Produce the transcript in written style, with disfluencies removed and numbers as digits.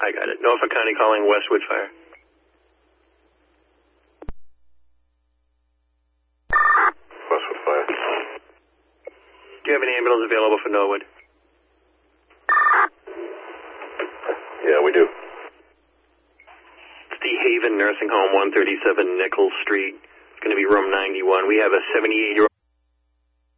I got it. Norfolk County calling Westwood Fire. Westwood Fire. Do you have an ambulance available for Norwood? Yeah, we do. It's the Haven Nursing Home, 137 Nichols Street. It's going to be room 91. We have a 78-year-old